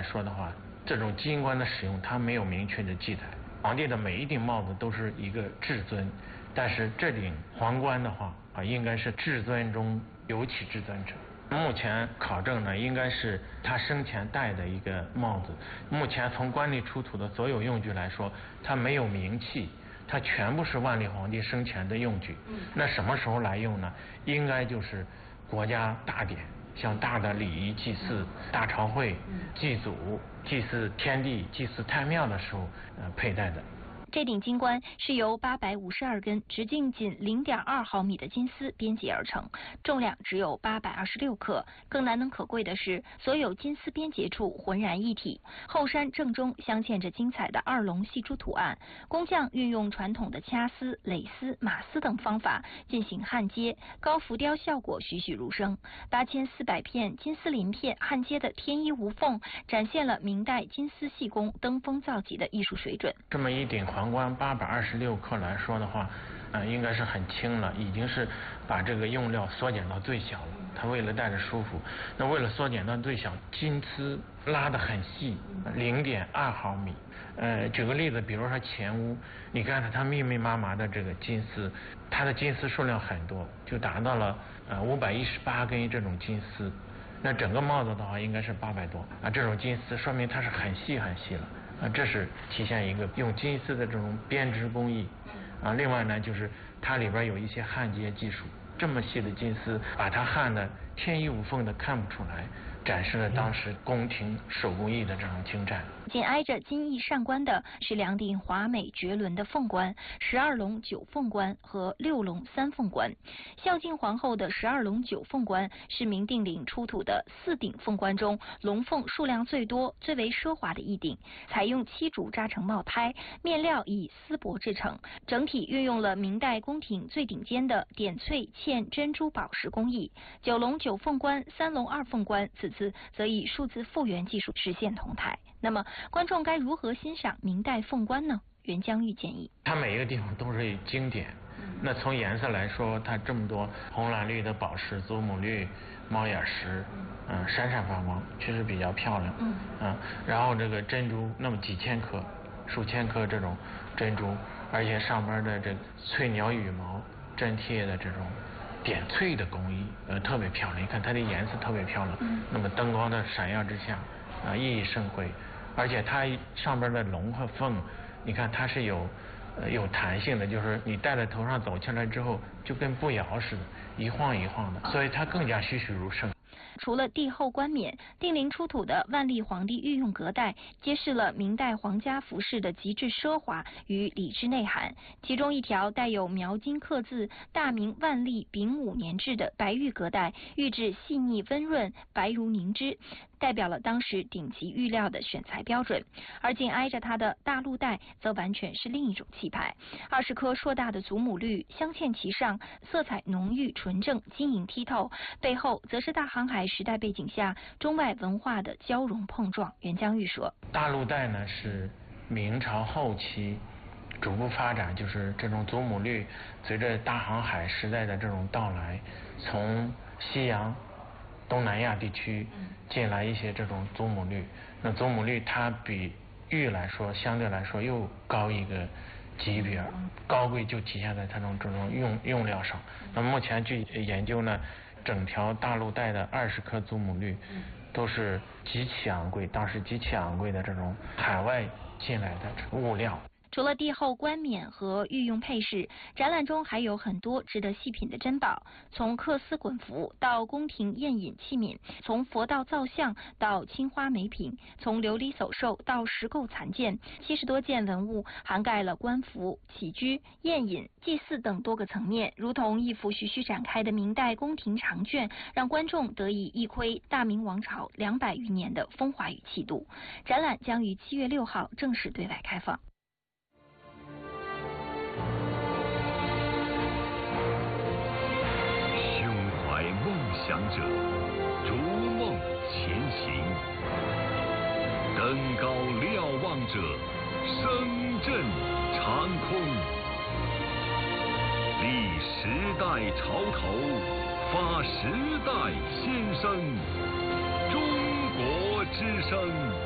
说的话，这种金冠的使用它没有明确的记载。皇帝的每一顶帽子都是一个至尊，但是这顶皇冠的话应该是至尊中尤其至尊者。目前考证呢，应该是他生前戴的一个帽子。目前从官吏出土的所有用具来说，它没有名器，它全部是万历皇帝生前的用具。那什么时候来用呢？应该就是国家大典，像大的礼仪祭祀、大朝会、祭祖、祭祀天地、祭祀太庙的时候佩戴的。 这顶金冠是由852根直径仅0.2毫米的金丝编结而成，重量只有826克。更难能可贵的是，所有金丝编结处浑然一体，后衫正中镶嵌着精彩的2龙戏珠图案。工匠运用传统的掐丝、蕾丝、马丝等方法进行焊接，高浮雕效果栩栩如生。8400片金丝鳞片焊接的天衣无缝，展现了明代金丝细工登峰造极的艺术水准。 这么一顶皇冠826克来说的话，应该是很轻了，已经是把这个用料缩减到最小了。它为了戴着舒服，那为了缩减到最小，金丝拉得很细，0.2毫米。举个例子，比如说前屋，你看它密密麻麻的这个金丝，它的金丝数量很多，就达到了518根这种金丝。那整个帽子的话应该是800多这种金丝说明它是很细很细了这是体现一个用金丝的这种编织工艺另外呢，就是它里边有一些焊接技术，这么细的金丝把它焊的天衣无缝的看不出来，展示了当时宫廷手工艺的这种精湛。 紧挨着金翼上冠的是2顶华美绝伦的凤冠，12龙9凤冠和6龙3凤冠。孝敬皇后的12龙9凤冠是明定陵出土的4顶凤冠中龙凤数量最多、最为奢华的一顶，采用漆竹扎成帽胎，面料以丝帛制成，整体运用了明代宫廷最顶尖的点翠嵌珍珠宝石工艺。9龙9凤冠、3龙2凤冠，此次则以数字复原技术实现同台。那么观众该如何欣赏明代凤冠呢？袁江玉建议， 它每一个地方都是经典。那从颜色来说，它这么多红蓝绿的宝石、祖母绿、猫眼石，闪闪发光，确实比较漂亮。然后这个珍珠那么几千颗、数千颗这种珍珠，而且上面的这翠鸟羽毛粘贴的这种点翠的工艺，特别漂亮。你看它的颜色特别漂亮，那么灯光的闪耀之下，熠熠生辉。而且它上边的龙和凤，你看它是有弹性的，就是你戴在头上走起来之后，就跟步摇似的，一晃一晃的，所以它更加栩栩如生。 除了帝后冠冕，定陵出土的万历皇帝御用隔带，揭示了明代皇家服饰的极致奢华与礼制内涵。其中一条带有描金刻字“大明万历丙午年制”的白玉隔带，玉质细腻温润，白如凝脂，代表了当时顶级玉料的选材标准。而紧挨着它的大鹿带，则完全是另一种气派。20颗硕大的祖母绿镶嵌其上，色彩浓郁纯正，晶莹剔透。背后则是大航海时代背景下中外文化的交融碰撞。袁江玉说， 大鹿带呢是明朝后期逐步发展，就是这种祖母绿随着大航海时代的这种到来，从西洋东南亚地区进来一些这种祖母绿。那祖母绿它比玉来说相对来说又高一个级别，高贵就体现在它这种用料上。那目前据研究呢，整条大鹿带的20颗祖母绿都是极其昂贵，当时极其昂贵的这种海外进来的物料。 除了帝后冠冕和御用配饰，展览中还有很多值得细品的珍宝，从缂丝滚服到宫廷宴饮器皿，从佛道造像到青花美品，从琉璃走兽到石构残件，70多件文物涵盖了官服、起居、宴饮、祭祀等多个层面，如同一幅徐徐展开的明代宫廷长卷，让观众得以一窥大明王朝200余年的风华与气度。展览将于7月6号正式对外开放。 想者逐梦前行，登高瞭望者声震长空。立时代潮头，发时代先声，中国之声。